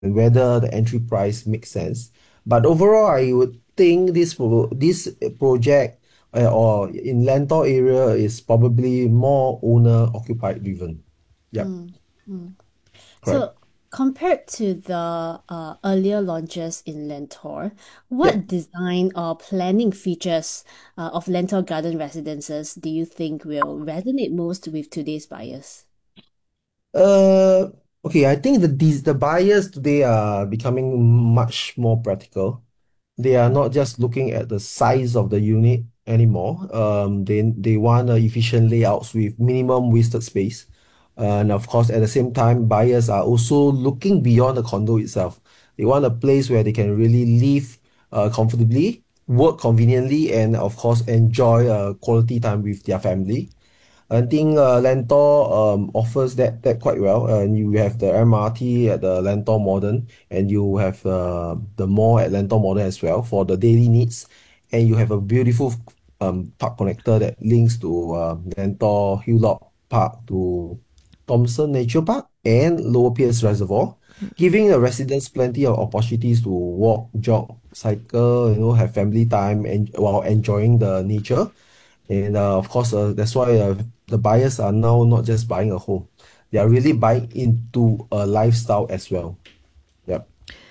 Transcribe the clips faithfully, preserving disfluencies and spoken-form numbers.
whether the entry price makes sense. But overall, I would think this pro this project uh, or in Lentor area is probably more owner occupied driven. Yep, Mm, mm. correct. So, compared to the uh, earlier launches in Lentor, Yep. what design or planning features uh, of Lentor Garden residences do you think will resonate most with today's buyers? Uh, okay, I think the these the buyers today are becoming much more practical. They are not just looking at the size of the unit anymore. Um, they they want uh, efficient layouts with minimum wasted space. And of course, at the same time, buyers are also looking beyond the condo itself. They want a place where they can really live uh, comfortably, work conveniently, and of course, enjoy uh, quality time with their family. I think uh, Lentor um, offers that that quite well. And you have the M R T at the Lentor Modern, and you have uh, the mall at Lentor Modern as well for the daily needs. And you have a beautiful um, park connector that links to uh, Lentor Hilllock Park to Thompson Nature Park and Lower Pierce Reservoir, giving the residents plenty of opportunities to walk, jog, cycle, you know, have family time and while enjoying the nature. And uh, of course, uh, that's why uh, the buyers are now not just buying a home, they are really buying into a lifestyle as well. Yep.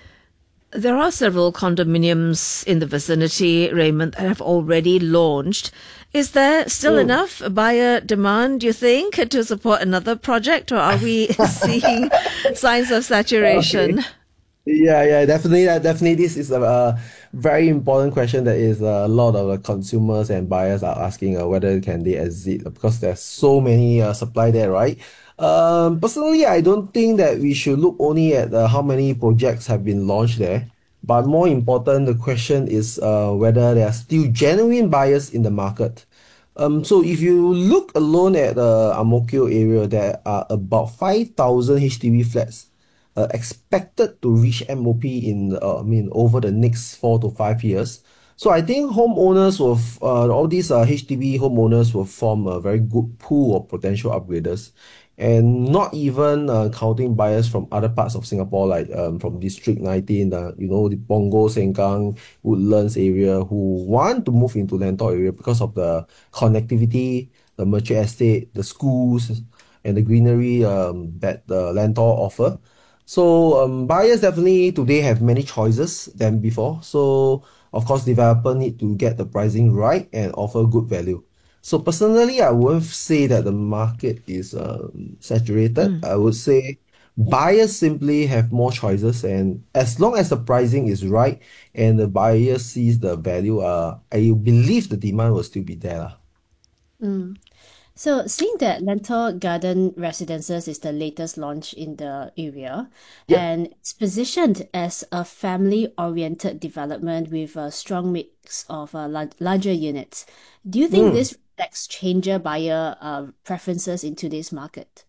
There are several condominiums in the vicinity, Raymond, that have already launched. Is there still Mm. enough buyer demand, do you think, to support another project, or are we seeing signs of Okay. saturation? Yeah, yeah, definitely. uh, Definitely, this is a, uh very important question that is uh, a lot of the consumers and buyers are asking uh, whether can they exit uh, because there's so many uh, supply there, right? Um, personally, I don't think that we should look only at uh, how many projects have been launched there, but more important, the question is uh, whether there are still genuine buyers in the market. Um, so if you look alone at the Ang Mo Kio area, there are about five thousand H D B flats uh, expected to reach M O P in uh, I mean over the next four to five years. So I think homeowners will f- uh, all these uh, H D B homeowners will form a very good pool of potential upgraders, and not even uh, counting buyers from other parts of Singapore like um, from District nineteen, uh, you know, the Punggol, Sengkang, Woodlands area who want to move into Lentor area because of the connectivity, the mature estate, the schools, and the greenery um, that the Lentor offer. So um, buyers definitely today have many choices than before. So of course, developer need to get the pricing right and offer good value. So personally, I won't say that the market is um, saturated. Mm. I would say buyers simply have more choices, and as long as the pricing is right and the buyer sees the value, uh, I believe the demand will still be there, lah. Mm. So, seeing that Lentor Garden Residences is the latest launch in the area Yep. and it's positioned as a family-oriented development with a strong mix of uh, lar- larger units, do you think Mm. this reflects changer buyer uh, preferences in today's market?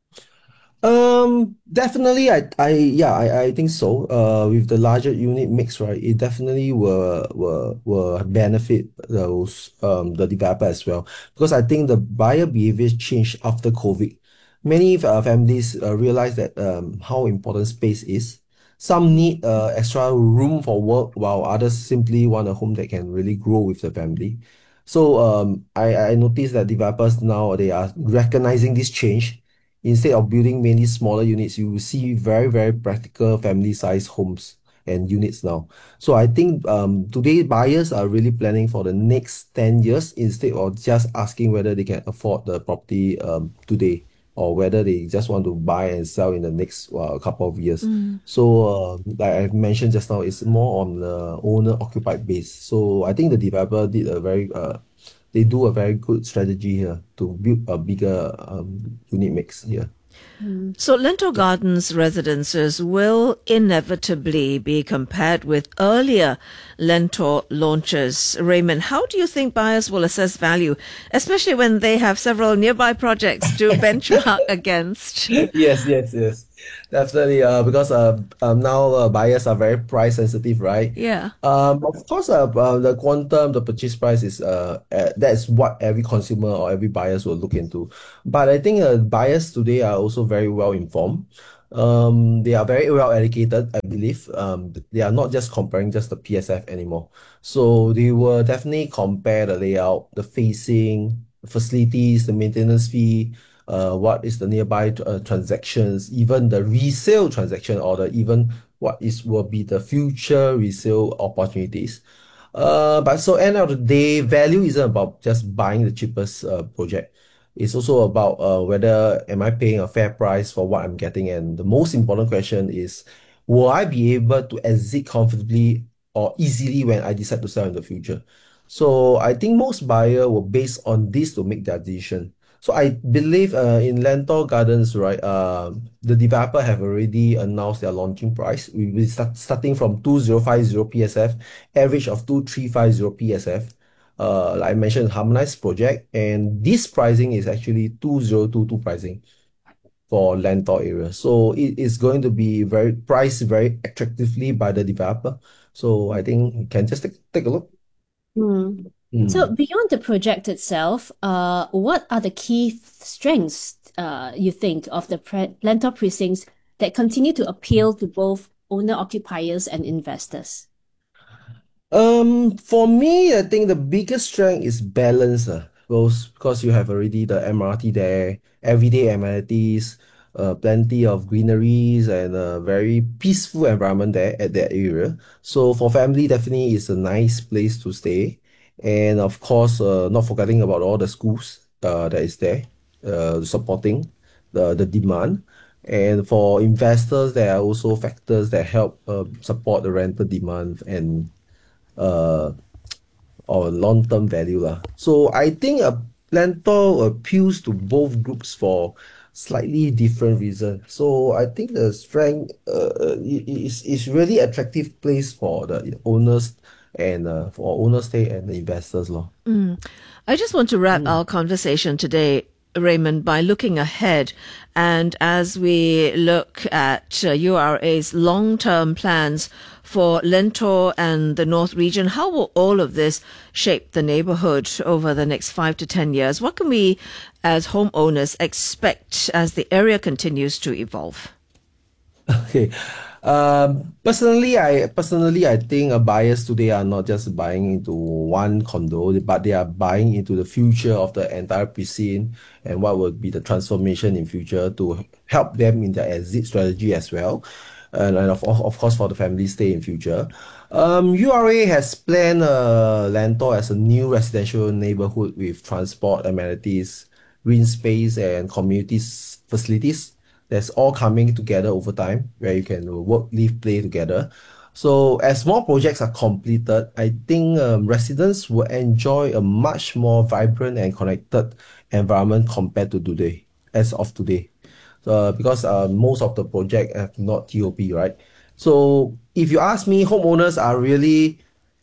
Um, definitely, I, I, yeah, I, I think so. Uh, with the larger unit mix, right, it definitely will, will, will benefit those, um, the developer as well. Because I think the buyer behavior changed after COVID. Many uh, families uh, realize that um, how important space is. Some Mm, need uh, extra room for work, while others simply want a home that can really grow with the family. So um, I, I noticed that developers now they are recognizing this change. Instead of building mainly smaller units, you will see very, very practical family-sized homes and units now. So I think um, today buyers are really planning for the next ten years instead of just asking whether they can afford the property um, today or whether they just want to buy and sell in the next uh, couple of years. Mm. So uh, like I mentioned just now, it's more on the owner-occupied base. So I think the developer did a very uh, they do a very good strategy here to build a bigger um, unit mix here. mm. So, Lento Yeah. Gardens residences will inevitably be compared with earlier Lento launches. Raymond, how do you think buyers will assess value, especially when they have several nearby projects to benchmark against? Yes, yes, yes. Definitely. Uh, because uh, um, now uh, buyers are very price sensitive, right? Yeah. Um, of course, uh, uh, the quantum, the purchase price is uh, uh, that's what every consumer or every buyers will look into. But I think uh, buyers today are also very well informed. Um, they are very well educated, I believe. Um, they are not just comparing just the P S F anymore. So they will definitely compare the layout, the facing, facilities, the maintenance fee, uh, what is the nearby uh, transactions, even the resale transaction or the even what is will be the future resale opportunities. Uh, but so end of the day, value isn't about just buying the cheapest uh, project. It's also about uh, whether am I paying a fair price for what I'm getting, and the most important question is, will I be able to exit comfortably or easily when I decide to sell in the future? So I think most buyer will base on this to make their decision. So I believe uh, in Lentor Gardens, right, uh, the developer have already announced their launching price. We will start starting from two thousand fifty P S F, average of two thousand three hundred fifty P S F. Uh, like I mentioned, harmonized project, and this pricing is actually two thousand twenty-two pricing for Lentor area. So it is going to be very priced very attractively by the developer. So I think you can just take, take a look. Hmm. So Mm. beyond the project itself, uh, what are the key strengths uh, you think of the pre Lentor precincts that continue to appeal to both owner-occupiers and investors? Um, for me, I think the biggest strength is balance. Uh, because, because you have already the M R T there, everyday amenities, uh, plenty of greeneries, and a very peaceful environment there at that area. So for family, definitely it's a nice place to stay. And of course, uh, not forgetting about all the schools uh, that is there, uh, supporting the, the demand. And for investors, there are also factors that help uh, support the rental demand and uh or long-term value lah. So I think a Lentor appeals to both groups for slightly different reasons. So I think the strength uh, i- i- is is really attractive place for the owners and uh, for owners stay and the investors lor. I just want to wrap Mm. our conversation today, Raymond, by looking ahead. And as we look at uh, U R A's long-term plans for Lentor and the North region, how will all of this shape the neighborhood over the next five to ten years? What can we, as homeowners, expect as the area continues to evolve? Okay. Um, personally, I personally I think uh, buyers today are not just buying into one condo, but they are buying into the future of the entire precinct and what will be the transformation in future to help them in their exit strategy as well, and, and of, of course for the family stay in future. Um, U R A has planned uh, Lentor as a new residential neighborhood with transport amenities, green space, and community s- facilities that's all coming together over time where you can work, live, play together. So as more projects are completed, I think um, residents will enjoy a much more vibrant and connected environment compared to today, as of today. Uh, because uh, most of the project have not T O P, right? So if you ask me, homeowners are really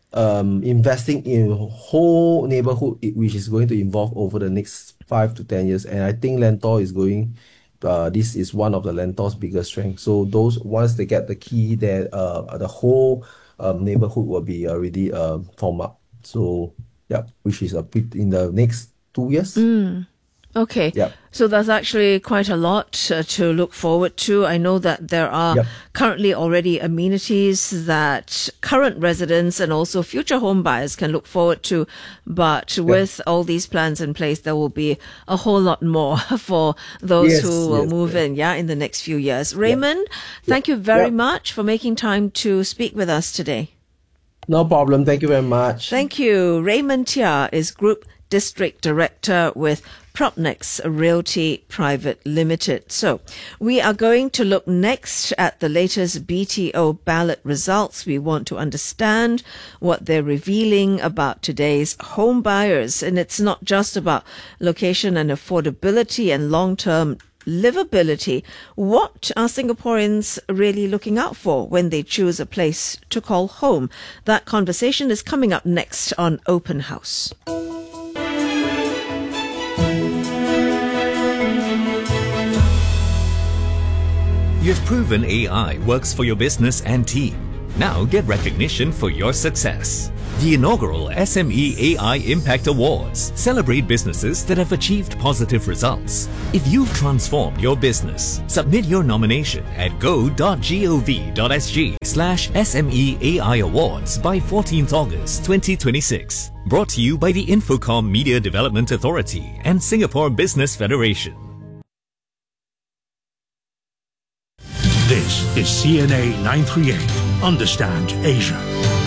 um, investing in whole neighborhood, i- which is going to evolve over the next five to ten years. And I think Lentor is going, uh, this is one of the Lentor's biggest strengths. So those once they get the key, that uh, the whole um, neighborhood will be already uh, formed up. So yeah, which is a bit in the next two years. Okay, Yeah, so that's actually quite a lot uh, to look forward to. I know that there are yep, currently already amenities that current residents and also future home buyers can look forward to, but yep. with all these plans in place, there will be a whole lot more for those Yes, who will yes, move yes. in, yeah, in the next few years. Yep, Raymond, yep, thank you very yep. much for making time to speak with us today. No problem. Thank you very much. Thank you. Raymond Tia is Group District Director with Propnex Realty Private Limited. So we are going to look next at the latest B T O ballot results. We want to understand what they're revealing about today's home buyers. And it's not just about location and affordability and long-term livability. What are Singaporeans really looking out for when they choose a place to call home? That conversation is coming up next on Open House. You've proven A I works for your business and team. Now get recognition for your success. The inaugural S M E A I Impact Awards celebrate businesses that have achieved positive results. If you've transformed your business, submit your nomination at go.gov.sg slash SMEAI Awards by fourteenth August twenty twenty-six. Brought to you by the Infocom Media Development Authority and Singapore Business Federation. This is C N A nine thirty-eight. Understand Asia.